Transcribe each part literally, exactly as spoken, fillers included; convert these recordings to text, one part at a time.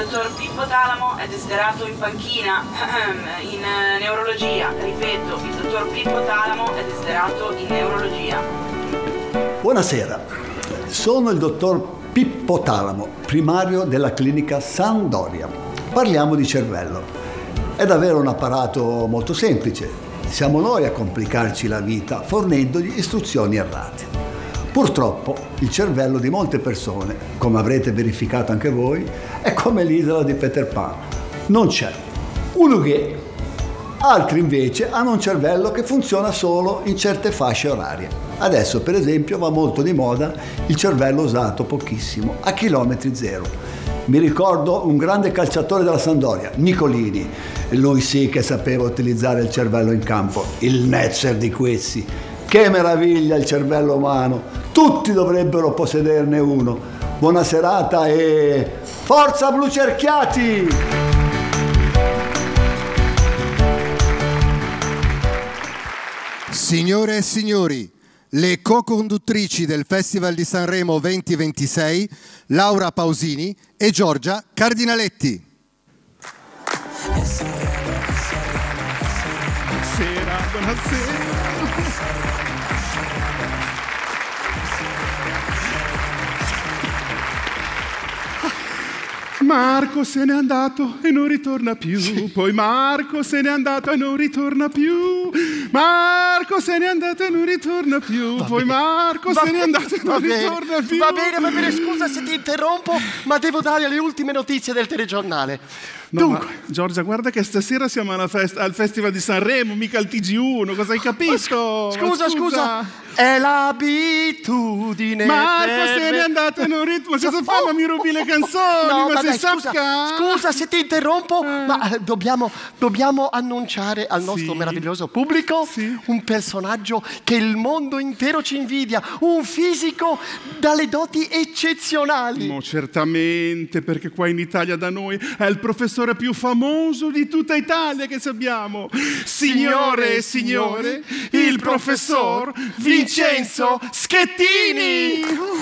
dottor Pippo Talamo è desiderato in panchina in uh, neurologia. Ripeto, il dottor Pippo Talamo è desiderato in neurologia. Buonasera, sono il dottor Pippo Talamo, primario della clinica San Doria. Parliamo di cervello. È davvero un apparato molto semplice. Siamo noi a complicarci la vita fornendogli istruzioni errate. Purtroppo il cervello di molte persone, come avrete verificato anche voi, è come l'isola di Peter Pan. Non c'è. Uno che. Altri invece hanno un cervello che funziona solo in certe fasce orarie. Adesso, per esempio, va molto di moda il cervello usato pochissimo, a chilometri zero. Mi ricordo un grande calciatore della Sampdoria, Nicolini. Lui sì che sapeva utilizzare il cervello in campo, il Netzer di questi. Che meraviglia il cervello umano! Tutti dovrebbero possederne uno. Buona serata e forza blu cerchiati! Signore e signori, le co-conduttrici del Festival di Sanremo venti ventisei, Laura Pausini e Giorgia Cardinaletti. Buonasera, buonasera. Marco se n'è andato e non ritorna più. Sì. Poi Marco se n'è andato e non ritorna più. Marco se n'è andato e non ritorna più. Va Poi bene. Marco va se n'è andato e non bene. ritorna più. Va bene, va bene, scusa se ti interrompo, ma devo dare le ultime notizie del telegiornale. No, Dunque, ma, Giorgia, guarda che stasera siamo alla fest- al Festival di Sanremo, mica al T G uno, cosa hai capito? Scusa, scusa, scusa. È l'abitudine. Marco se n'è andato e non ritorna. Ma cosa fai? Ma mi rubi le canzoni? No, ma ma sei dai, scusa, scusa se ti interrompo, eh. ma dobbiamo, dobbiamo annunciare al nostro sì. meraviglioso pubblico sì. un personaggio che il mondo intero ci invidia, un fisico dalle doti eccezionali. No, certamente, perché qua in Italia da noi è il professore più famoso di tutta Italia che sappiamo. Signore e signore, il professor Vincenzo Schettini.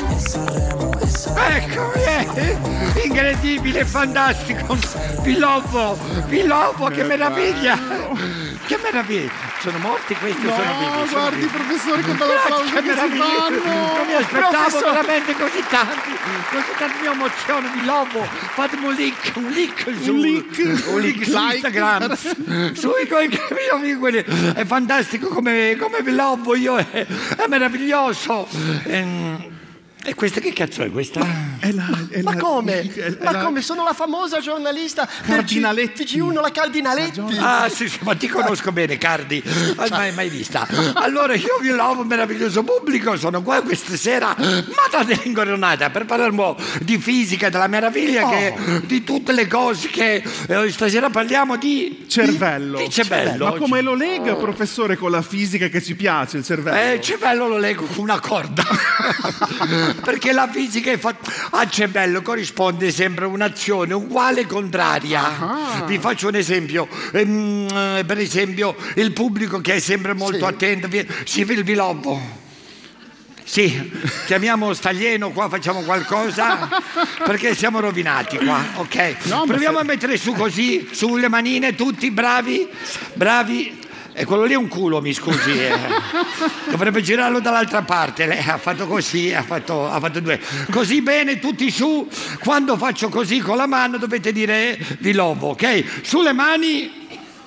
Ecco, eh, incredibile, fantastico. Villovo, Villovo, che meraviglia. Che meraviglia. Sono morti questi no, o sono vivi? No, guardi, vivi. professore, che bella applauso che si fanno. Non mi aspettavo professore. veramente così tanti. Così tanti mi emoziono, Villovo. Fatemi un link, un link su, un link, un link su like. Instagram. Su è fantastico come, come Villovo, io è, è meraviglioso. Ehm, E questa che cazzo è questa? È la, è ma la, come? È ma la... come? Sono la famosa giornalista Cardinaletti. T G uno, la Cardinaletti. Ah sì, sì, ma ti conosco bene, Cardi. Mai, mai vista. Allora io vi lavo un meraviglioso pubblico. Sono qua questa sera, matata incoronata, per parlarmi di fisica, della meraviglia, oh. che, di tutte le cose che eh, stasera parliamo di cervello. Di, di cervello. Ma come lo lega, professore, con la fisica che ci piace, il cervello? Eh, il cervello lo leggo con una corda. Perché la fisica è fatta al cervello, corrisponde sempre a un'azione uguale e contraria. Ah. Vi faccio un esempio. Ehm, per esempio, il pubblico che è sempre molto sì. attento, si vede il Villovo. Sì, chiamiamo Staglieno qua, facciamo qualcosa perché siamo rovinati qua, ok? No, proviamo se... a mettere su così, sulle manine, tutti bravi, bravi. E quello lì è un culo, mi scusi, eh. Dovrebbe girarlo dall'altra parte. Lei ha fatto così, ha fatto, ha fatto due. Così bene, tutti su. Quando faccio così con la mano dovete dire Villovo, ok? Sulle mani.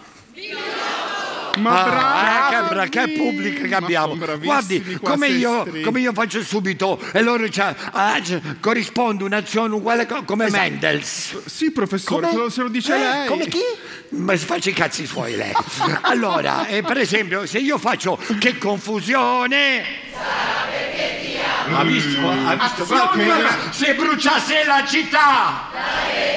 Ma ah, bravo, eh, che, che pubblico che abbiamo. Guardi, come io, come io faccio subito e loro ah, corrisponde un'azione uguale come esatto. Mendels. Sì, professore, come? Se lo dice eh, lei. Come chi? Ma faccia i cazzi suoi lei. Allora, eh, per esempio, se io faccio che confusione. Ha visto? Ha visto? Guarda, se bruciasse la città.